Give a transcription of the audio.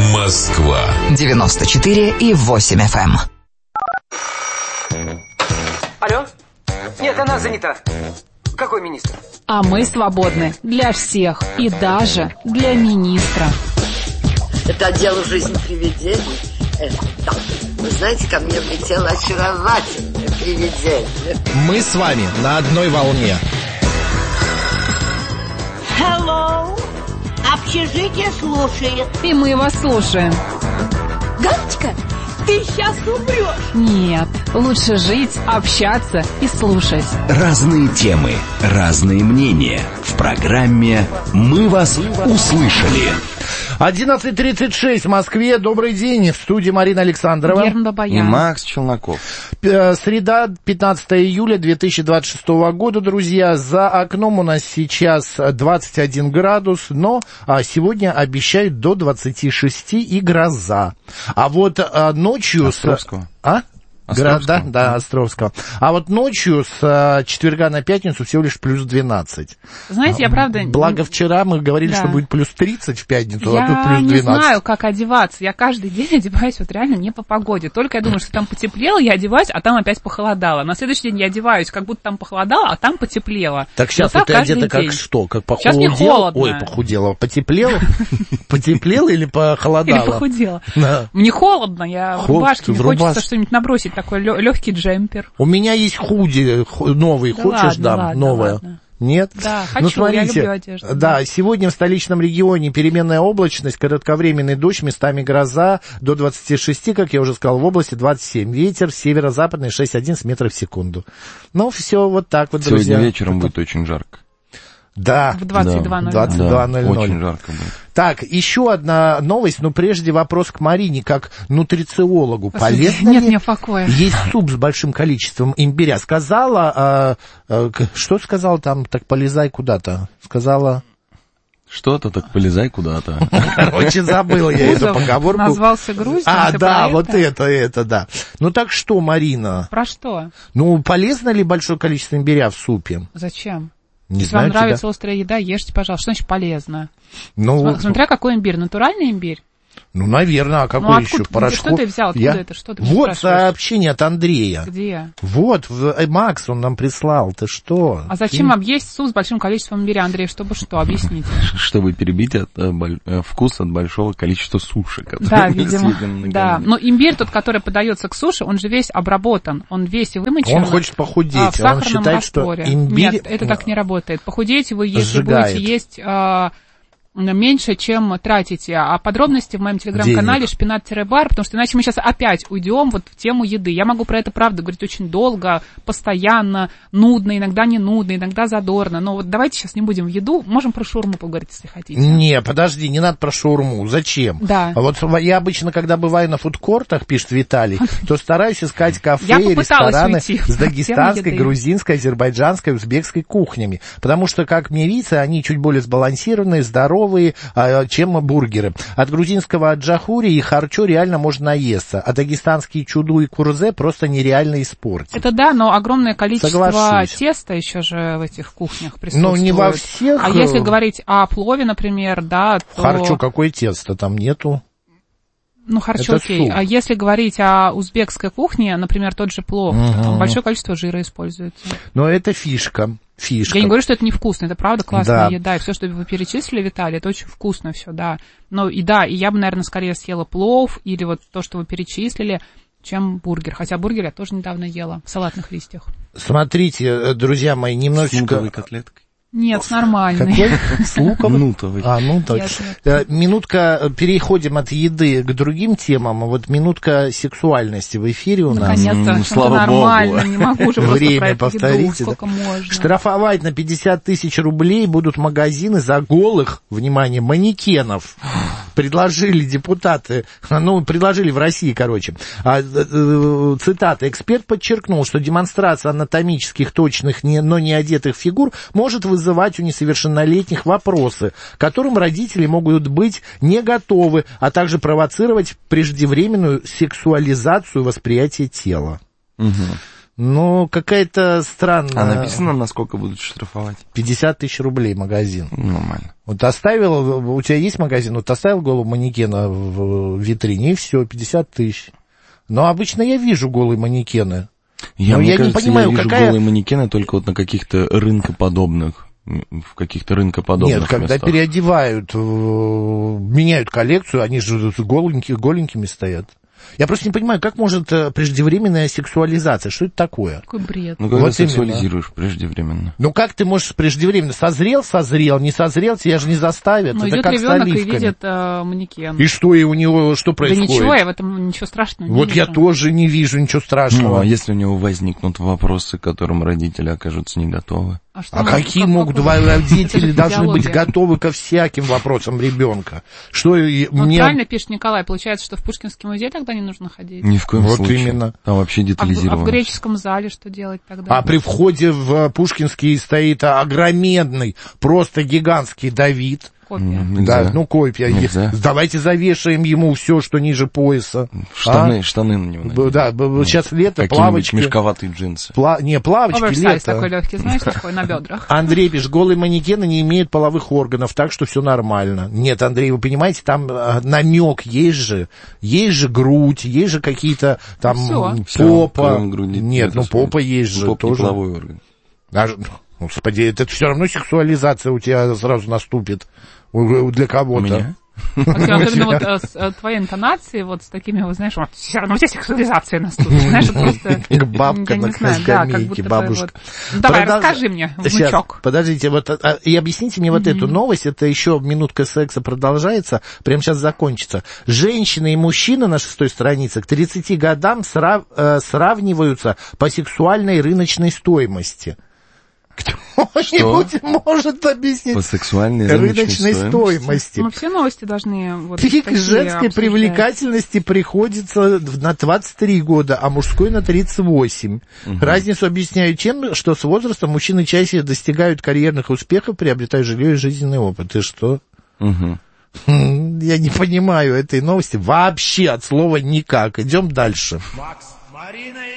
Москва 94,8 FM. Алло? Нет, она занята. Какой министр? А мы свободны для всех и даже для министра. Это дело жизни привидений. Да. Вы знаете, ко мне влетело очаровательное привидение. Мы с вами на одной волне. Hello. Общежитие слушает. И мы вас слушаем. Галочка, ты сейчас умрешь. Нет, лучше жить, общаться и слушать. Разные темы, разные мнения. В программе «Мы вас услышали». 11:36 в Москве. Добрый день. В студии Марина Александрова. Герман Бабаян. И Макс Челноков. Среда, 15 июля 2026 года, друзья. За окном у нас сейчас 21 градус, но сегодня обещают до 26 и гроза. А вот ночью... Островского. Да, Островского. А вот ночью с четверга на пятницу всего лишь плюс 12. Знаете, я правда... Благо вчера мы говорили, что будет плюс 30 в пятницу, а тут плюс 12. Я не знаю, как одеваться. Я каждый день одеваюсь вот реально не по погоде. Только я думаю, что там потеплело, я одеваюсь, а там опять похолодало. На следующий день я одеваюсь, как будто там похолодало, а там потеплело. Так сейчас вот ты одета как что? Как похолодела? Сейчас мне холодно. Ой, похудела. Потеплело? Потеплело или похолодало? Или похудела. Мне холодно, я в рубашке, мне хочется что-нибудь набросить, такой легкий джемпер. У меня есть худи новый, да хочешь, ладно, дам, ладно, новое? Ладно. Нет? Да, хочу, ну, смотрите, я люблю одежду. Да, сегодня в столичном регионе переменная облачность, кратковременный дождь, местами гроза, до 26, как я уже сказал, в области 27. Ветер северо-западный 6,11 метров в секунду. Ну, все вот так вот, друзья. Сегодня вечером будет очень жарко. Да. В 22:00. 22:00. Очень жарко будет. Так, еще одна новость, но прежде вопрос к Марине, как нутрициологу. Полезно нет ли мне покоя. есть суп с большим количеством имбиря? Сказала, что сказала там, так полезай куда-то? Сказала... Что-то так полезай куда-то. Короче, забыл я эту поговорку. Назвался грузин. Да, вот это, да. Ну так что, Марина? Про что? Ну, полезно ли большое количество имбиря в супе? Зачем? Не Если знаю, вам нравится острая еда, ешьте, пожалуйста. Что значит полезно? Ну, смотря какой имбирь. Натуральный имбирь? Ну, наверное, а какой еще? Порошок? Что ты взял? Откуда это? Что ты вот сообщение от Андрея. Где? Вот, Макс, он нам прислал. Ты что? А зачем вам есть суп с большим количеством имбиря, Андрей? Чтобы что? Объясните. Чтобы перебить вкус от большого количества суши. Да, видимо. Да. Но имбирь, тот, который подается к суше, он же весь обработан. Он весь вымочен. Он хочет похудеть. В сахарном он считает, растворе. Что имбирь... Нет, это так не работает. Похудеете вы, если сжигает. будете есть... меньше, чем тратите. А подробности в моем телеграм-канале «Шпинат-бар», потому что иначе мы сейчас опять уйдем вот в тему еды. Я могу про это, правда, говорить очень долго, постоянно, нудно, иногда не нудно, иногда задорно. Но вот давайте сейчас не будем в еду. Можем про шаурму поговорить, если хотите. Не, подожди, не надо про шаурму. Зачем? Да. Вот я обычно, когда бываю на фудкортах, пишет Виталий, то стараюсь искать кафе и рестораны с дагестанской, грузинской, азербайджанской, узбекской кухнями. Потому что, как мне видится, они чуть более сбалансированные, здоровые, чем бургеры. От грузинского аджахури и харчо реально можно наесться, а дагестанские чуду и курзе просто нереально испортить. Это да, но огромное количество теста еще же в этих кухнях присутствует. Ну, не во всех. А если говорить о плове, например, да, то... Харчо, какое тесто? Там нету. Ну, харчо, окей. Суп. А если говорить о узбекской кухне, например, тот же плов, там большое количество жира используется. Но это фишка. Я не говорю, что это невкусно, это правда классная еда, и все, что вы перечислили, Виталий, это очень вкусно все, да. Но и да, и я бы, наверное, скорее съела плов или вот то, что вы перечислили, чем бургер. Хотя бургер я тоже недавно ела в салатных листьях. Смотрите, друзья мои, немножечко... С луковой котлеткой. Нет, с нормальной. Какой? С луковой? Нутовой. Нутовой. Минутка, переходим от еды к другим темам. Вот минутка сексуальности в эфире у нас. Наконец-то, слава нормально, Богу. Не могу уже время просто про повторите. сколько можно. Штрафовать на 50 тысяч рублей будут магазины за голых, внимание, манекенов. Предложили депутаты, предложили в России, короче. Цитата. Эксперт подчеркнул, что демонстрация анатомических точных, но не одетых фигур может вызывать у несовершеннолетних вопросы, к которым родители могут быть не готовы, а также провоцировать преждевременную сексуализацию восприятия тела. Угу. Ну, какая-то странная... А написано, насколько будут штрафовать? 50 тысяч рублей магазин. Нормально. Вот оставил, у тебя есть магазин, вот оставил голову манекена в витрине, и все, 50 тысяч. Но обычно я вижу голые манекены. Мне я кажется, не понимаю, я вижу какая... голые манекены только вот на каких-то рынкоподобных, в каких-то рынкоподобных Нет, когда местах. переодевают, меняют коллекцию, они же голенькими стоят. Я просто не понимаю, как может преждевременная сексуализация, что это такое? Какой бред. Ну, когда Вот сексуализируешь преждевременно. Ну, как ты можешь преждевременно? Созрел, не созрел, тебя же не заставят. Ну, это идет как ребенок с и оливками. видит манекен. И что, и у него что происходит? Да ничего, я в этом ничего страшного не Вот вижу. я тоже не вижу ничего страшного. Ну, а если у него возникнут вопросы, к которым родители окажутся не готовы? А какие могут родители должны быть готовы ко всяким вопросам ребенка? Что мне... правильно пишет Николай, получается, что в Пушкинский музей тогда не нужно ходить? Ни в коем вот случае. Именно. Там вообще детализировано. А в греческом зале что делать тогда? А при входе в Пушкинский стоит огроменный, просто гигантский Давид. Копия. Да, ну копия. Нельзя. Давайте завешаем ему все, что ниже пояса. Штаны на него наденем. Да, сейчас лето, плавочки. Мешковатые джинсы. Не, плавочки, оверсайз лето. такой легкий, знаешь, такой на бедрах. Андрей пишет, голые манекены не имеют половых органов, так что все нормально. Нет, Андрей, вы понимаете, там намек есть же грудь, есть же какие-то там попа. Нет, ну попа есть же тоже. Половой орган. Господи, это все равно сексуализация у тебя сразу наступит. Для кого-то. У меня? Особенно вот с твоей интонацией, вот с такими, вот, знаешь, вот, все равно у тебя сексуализация наступит. Знаешь, просто... Бабка на скамейке, бабушка. Давай, расскажи мне, внучок. Подождите, вот и объясните мне вот эту новость, это еще минутка секса продолжается, прямо сейчас закончится. Женщина и мужчина на 6-й странице к 30 годам сравниваются по сексуальной рыночной стоимости. Кто-нибудь может объяснить по сексуальной рыночной стоимости? Ну, все новости должны... Вот пик женской привлекательности приходится на 23 года, а мужской на 38. Разницу объясняют тем, что с возрастом мужчины чаще достигают карьерных успехов, приобретая жилье и жизненный опыт. И что? Я не понимаю этой новости вообще от слова никак. Идем дальше.